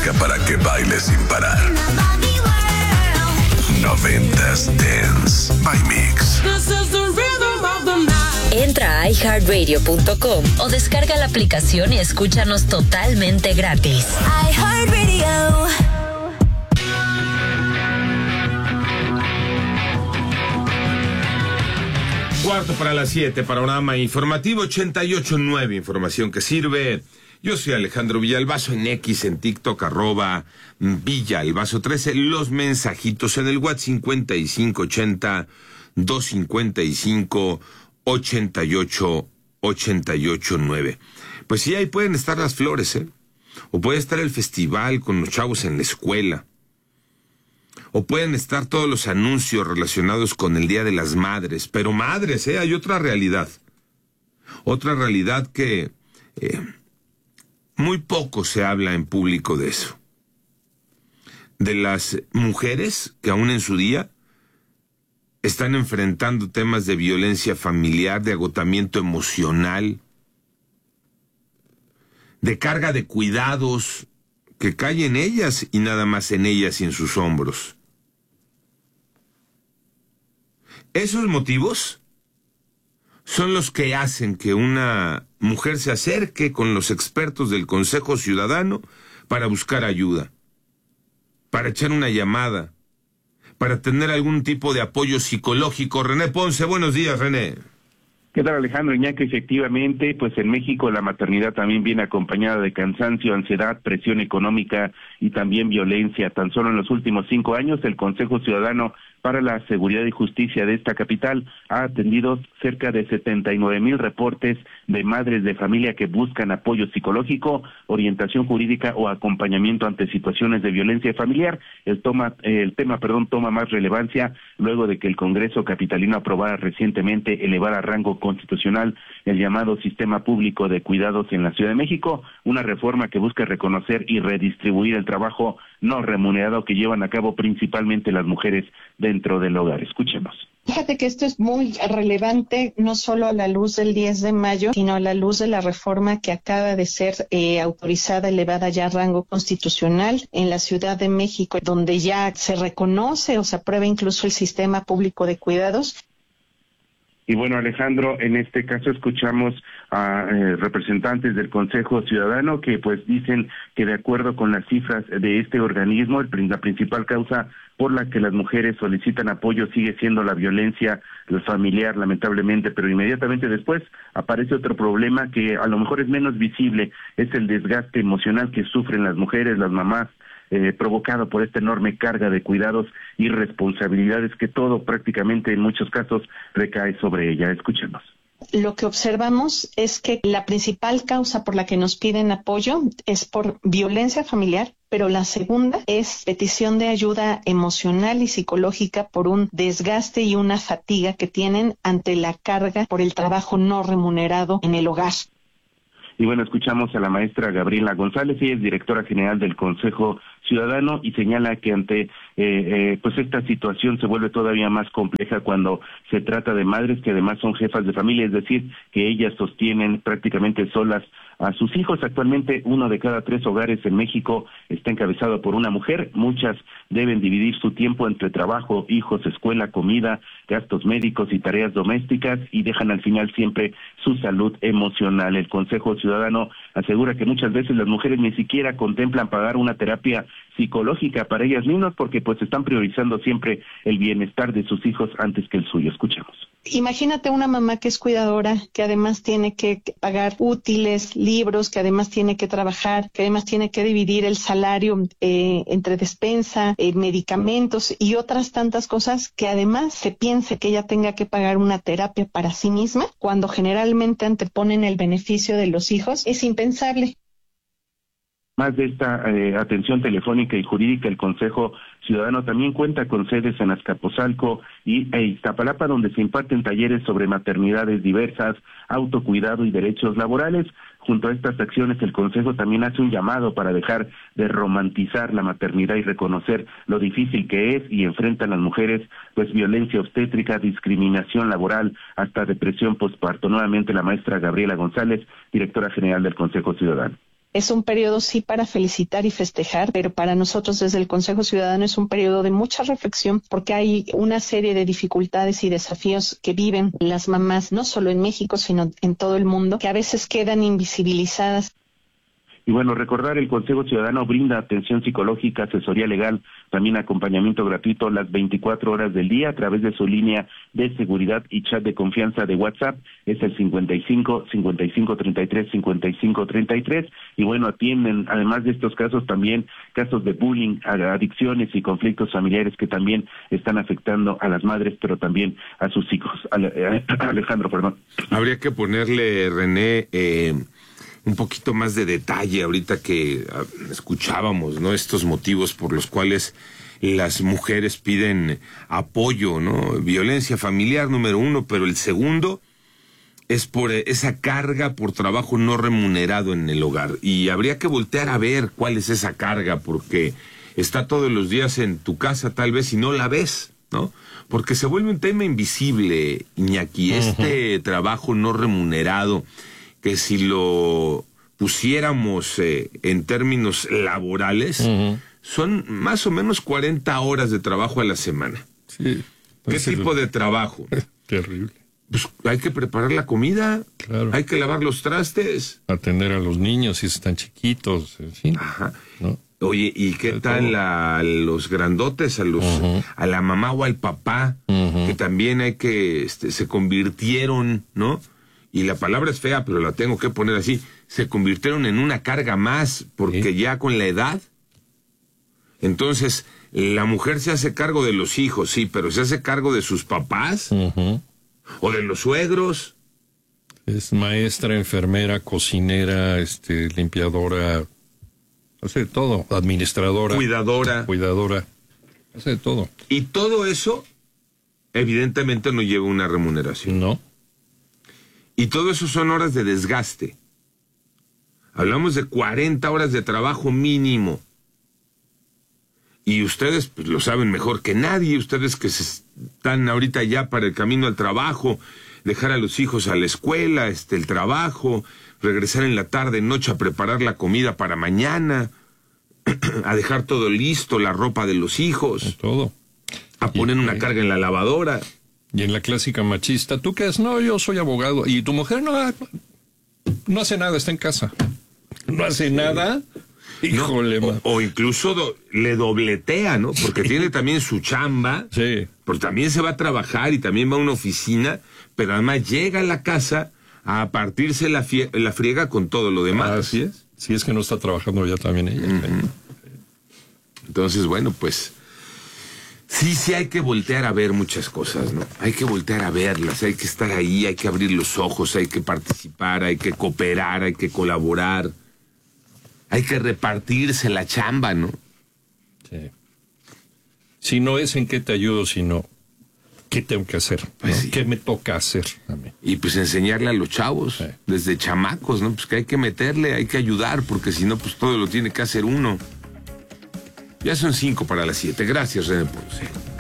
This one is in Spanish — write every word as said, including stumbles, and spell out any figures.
música para que bailes sin parar. Noventas Dance by Mix. Entra a i heart radio punto com o descarga la aplicación y escúchanos totalmente gratis. iHeartRadio. Cuarto para las siete, panorama informativo ochenta y ocho punto nueve, información que sirve. Yo soy Alejandro Villalbazo, en X, en TikTok, arroba Villalbazo trece. Los mensajitos en el WhatsApp cincuenta y cinco ochenta, doscientos cincuenta y cinco, ochenta y ocho, ochenta y ocho nueve. Pues sí, ahí pueden estar las flores, ¿eh? O puede estar el festival con los chavos en la escuela. O pueden estar todos los anuncios relacionados con el Día de las Madres. Pero madres, ¿eh? Hay otra realidad. Otra realidad que eh, muy poco se habla en público de eso. De las mujeres que aún en su día están enfrentando temas de violencia familiar, de agotamiento emocional, de carga de cuidados que cae en ellas y nada más en ellas y en sus hombros. Esos motivos son los que hacen que una mujer se acerque con los expertos del Consejo Ciudadano para buscar ayuda, para echar una llamada, para tener algún tipo de apoyo psicológico. René Ponce, buenos días, René. ¿Qué tal, Alejandro Iñaki? Efectivamente, pues en México la maternidad también viene acompañada de cansancio, ansiedad, presión económica y también violencia. Tan solo en los últimos cinco años, el Consejo Ciudadano para la Seguridad y Justicia de esta capital ha atendido cerca de setenta y nueve mil reportes de madres de familia que buscan apoyo psicológico, orientación jurídica o acompañamiento ante situaciones de violencia familiar. El, toma, eh, el tema perdón, toma más relevancia luego de que el Congreso capitalino aprobara recientemente elevar a rango constitucional el llamado Sistema Público de Cuidados en la Ciudad de México, una reforma que busca reconocer y redistribuir el trabajo no remunerado que llevan a cabo principalmente las mujeres dentro del hogar. Escuchemos. Fíjate que esto es muy relevante, no solo a la luz del diez de mayo, sino a la luz de la reforma que acaba de ser eh, autorizada, elevada ya a rango constitucional en la Ciudad de México, donde ya se reconoce o se aprueba incluso el Sistema Público de Cuidados. Y bueno, Alejandro, en este caso escuchamos a eh, representantes del Consejo Ciudadano que pues dicen que de acuerdo con las cifras de este organismo, el, la principal causa por la que las mujeres solicitan apoyo sigue siendo la violencia familiar, lamentablemente, pero inmediatamente después aparece otro problema que a lo mejor es menos visible, es el desgaste emocional que sufren las mujeres, las mamás, Eh, provocado por esta enorme carga de cuidados y responsabilidades que todo prácticamente en muchos casos recae sobre ella. Escuchemos. Lo que observamos es que la principal causa por la que nos piden apoyo es por violencia familiar, pero la segunda es petición de ayuda emocional y psicológica por un desgaste y una fatiga que tienen ante la carga por el trabajo no remunerado en el hogar. Y bueno, escuchamos a la maestra Gabriela González, ella es directora general del Consejo Ciudadano y señala que ante eh, eh, pues esta situación se vuelve todavía más compleja cuando se trata de madres que además son jefas de familia, es decir, que ellas sostienen prácticamente solas a sus hijos. Actualmente uno de cada tres hogares en México está encabezado por una mujer. Muchas deben dividir su tiempo entre trabajo, hijos, escuela, comida, gastos médicos y tareas domésticas y dejan al final siempre su salud emocional. El Consejo Ciudadano asegura que muchas veces las mujeres ni siquiera contemplan pagar una terapia psicológica para ellas mismas porque pues están priorizando siempre el bienestar de sus hijos antes que el suyo. Escuchemos. Imagínate una mamá que es cuidadora, que además tiene que pagar útiles, libros, que además tiene que trabajar, que además tiene que dividir el salario eh, entre despensa, eh, medicamentos y otras tantas cosas, que además se piense que ella tenga que pagar una terapia para sí misma, cuando generalmente anteponen el beneficio de los hijos, es impensable. Más de esta eh, atención telefónica y jurídica, el Consejo Ciudadano también cuenta con sedes en Azcapotzalco y e Iztapalapa, donde se imparten talleres sobre maternidades diversas, autocuidado y derechos laborales. Junto a estas acciones, el Consejo también hace un llamado para dejar de romantizar la maternidad y reconocer lo difícil que es y enfrentan las mujeres, pues violencia obstétrica, discriminación laboral, hasta depresión postparto. Nuevamente la maestra Gabriela González, directora general del Consejo Ciudadano. Es un periodo sí para felicitar y festejar, pero para nosotros desde el Consejo Ciudadano es un periodo de mucha reflexión porque hay una serie de dificultades y desafíos que viven las mamás, no solo en México, sino en todo el mundo, que a veces quedan invisibilizadas. Y bueno, recordar, el Consejo Ciudadano brinda atención psicológica, asesoría legal, también acompañamiento gratuito las veinticuatro horas del día a través de su línea de seguridad y chat de confianza de WhatsApp. Es el cincuenta y cinco, cincuenta y cinco, treinta y tres, cincuenta y cinco, treinta y tres. Y bueno, atienden, además de estos casos, también casos de bullying, adicciones y conflictos familiares que también están afectando a las madres, pero también a sus hijos. Alejandro, perdón. Habría que ponerle, René, eh... un poquito más de detalle ahorita que uh, escuchábamos, ¿no? Estos motivos por los cuales las mujeres piden apoyo, ¿no? Violencia familiar, número uno, pero el segundo es por esa carga por trabajo no remunerado en el hogar. Y habría que voltear a ver cuál es esa carga, porque está todos los días en tu casa tal vez y no la ves, ¿no? Porque se vuelve un tema invisible, Iñaki, uh-huh. Este trabajo no remunerado, que si lo pusiéramos eh, en términos laborales, uh-huh. son más o menos cuarenta horas de trabajo a la semana. Sí. ¿Qué tipo de trabajo? Terrible. Pues hay que preparar la comida, claro. Hay que lavar los trastes. Atender a los niños si están chiquitos, en fin. Ajá. ¿No? Oye, ¿y qué tal a los grandotes, a los, uh-huh. a la mamá o al papá, uh-huh. que también hay que, este, se convirtieron, ¿no? Y la palabra es fea, pero la tengo que poner así, se convirtieron en una carga más, porque ¿sí? Ya con la edad, entonces, la mujer se hace cargo de los hijos, sí, pero se hace cargo de sus papás, uh-huh. o de los suegros. Es maestra, enfermera, cocinera, este, limpiadora, hace todo, administradora. Cuidadora. Cuidadora, hace todo. Y todo eso, evidentemente, no lleva una remuneración. No. Y todo eso son horas de desgaste. Hablamos de cuarenta horas de trabajo mínimo. Y ustedes pues, lo saben mejor que nadie, ustedes que se están ahorita ya para el camino al trabajo, dejar a los hijos a la escuela, este, el trabajo, regresar en la tarde, noche a preparar la comida para mañana, a dejar todo listo, la ropa de los hijos. Todo. A poner una carga en la lavadora. Y en la clásica machista, ¿tú qué es? No, yo soy abogado. Y tu mujer no, no hace nada, está en casa. No hace nada. Híjole, no, o, o incluso do, le dobletea, ¿no? Porque tiene también su chamba. Sí. Porque también se va a trabajar y también va a una oficina, pero además llega a la casa a partirse la, fie, la friega con todo lo demás. Así es. Si es que no está trabajando ya también ella. Uh-huh. Entonces, bueno, pues... Sí, sí hay que voltear a ver muchas cosas, ¿no? Hay que voltear a verlas, hay que estar ahí, hay que abrir los ojos, hay que participar, hay que cooperar, hay que colaborar. Hay que repartirse la chamba, ¿no? Sí. Si no es en qué te ayudo, sino qué tengo que hacer, ¿no? Pues sí. ¿Qué me toca hacer a mí? Y pues enseñarle a los chavos, sí. Desde chamacos, ¿no? Pues que hay que meterle, hay que ayudar, porque si no, pues todo lo tiene que hacer uno. Ya son cinco para las siete. Gracias, René Ponce.